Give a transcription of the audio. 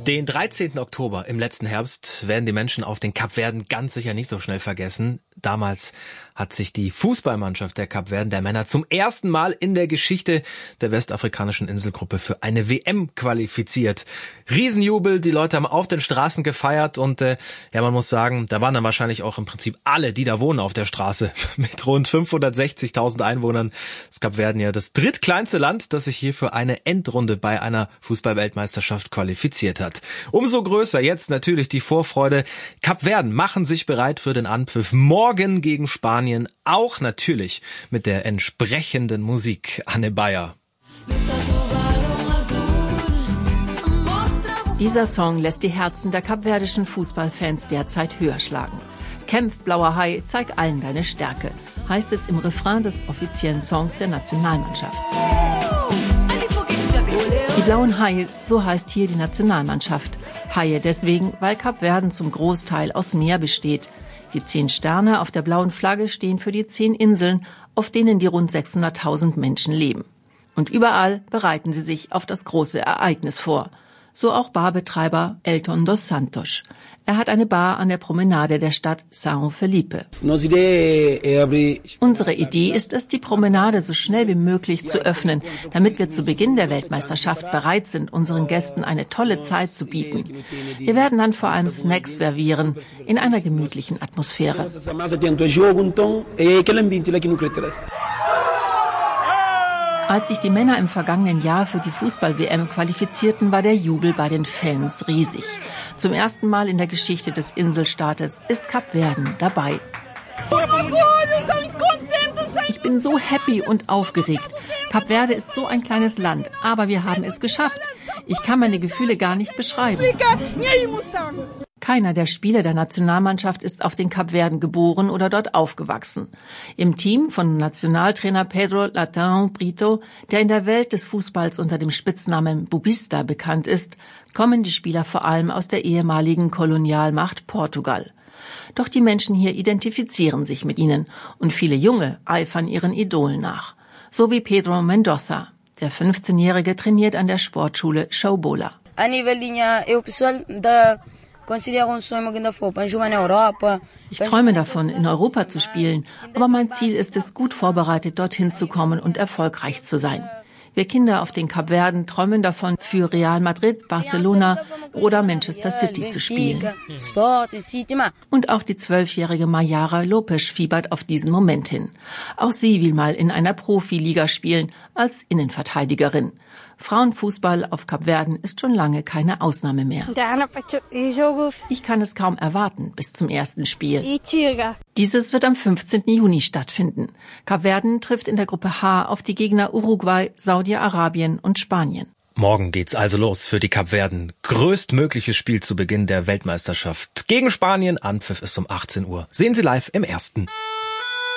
Den 13. Oktober im letzten Herbst werden die Menschen auf den Kapverden ganz sicher nicht so schnell vergessen. Damals hat sich die Fußballmannschaft der Kapverden, der Männer, zum ersten Mal in der Geschichte der westafrikanischen Inselgruppe für eine WM qualifiziert. Riesenjubel, die Leute haben auf den Straßen gefeiert und man muss sagen, da waren dann wahrscheinlich auch im Prinzip alle, die da wohnen auf der Straße. Mit rund 560.000 Einwohnern ist Kapverden ja das drittkleinste Land, das sich hier für eine Endrunde bei einer Fußball-Weltmeisterschaft qualifiziert hat. Umso größer jetzt natürlich die Vorfreude. Kapverden machen sich bereit für den Anpfiff morgen gegen Spanien, auch natürlich mit der entsprechenden Musik. Anne Bayer. Dieser Song lässt die Herzen der kapverdischen Fußballfans derzeit höher schlagen. Kämpf, blauer Hai, zeig allen deine Stärke, heißt es im Refrain des offiziellen Songs der Nationalmannschaft. Die blauen Haie, so heißt hier die Nationalmannschaft. Haie deswegen, weil Kapverden zum Großteil aus Meer besteht. Die 10 Sterne auf der blauen Flagge stehen für die 10 Inseln, auf denen die rund 600.000 Menschen leben. Und überall bereiten sie sich auf das große Ereignis vor. So auch Barbetreiber Elton dos Santos. Er hat eine Bar an der Promenade der Stadt São Felipe. Unsere Idee ist es, die Promenade so schnell wie möglich zu öffnen, damit wir zu Beginn der Weltmeisterschaft bereit sind, unseren Gästen eine tolle Zeit zu bieten. Wir werden dann vor allem Snacks servieren, in einer gemütlichen Atmosphäre. Als sich die Männer im vergangenen Jahr für die Fußball-WM qualifizierten, war der Jubel bei den Fans riesig. Zum ersten Mal in der Geschichte des Inselstaates ist Kapverden dabei. Ich bin so happy und aufgeregt. Kapverde ist so ein kleines Land, aber wir haben es geschafft. Ich kann meine Gefühle gar nicht beschreiben. Keiner der Spieler der Nationalmannschaft ist auf den Kapverden geboren oder dort aufgewachsen. Im Team von Nationaltrainer Pedro Latão Brito, der in der Welt des Fußballs unter dem Spitznamen Bubista bekannt ist, kommen die Spieler vor allem aus der ehemaligen Kolonialmacht Portugal. Doch die Menschen hier identifizieren sich mit ihnen und viele Junge eifern ihren Idolen nach. So wie Pedro Mendoza. Der 15-Jährige trainiert an der Sportschule Showbola. Ich träume davon, in Europa zu spielen, aber mein Ziel ist es, gut vorbereitet dorthin zu kommen und erfolgreich zu sein. Wir Kinder auf den Kapverden träumen davon, für Real Madrid, Barcelona oder Manchester City zu spielen. Und auch die 12-jährige Mayara Lopes fiebert auf diesen Moment hin. Auch sie will mal in einer Profiliga spielen, als Innenverteidigerin. Frauenfußball auf Kapverden ist schon lange keine Ausnahme mehr. Ich kann es kaum erwarten bis zum ersten Spiel. Dieses wird am 15. Juni stattfinden. Kapverden trifft in der Gruppe H auf die Gegner Uruguay, Saudi-Arabien und Spanien. Morgen geht's also los für die Kapverden. Größtmögliches Spiel zu Beginn der Weltmeisterschaft. Gegen Spanien, Anpfiff ist um 18 Uhr. Sehen Sie live im Ersten.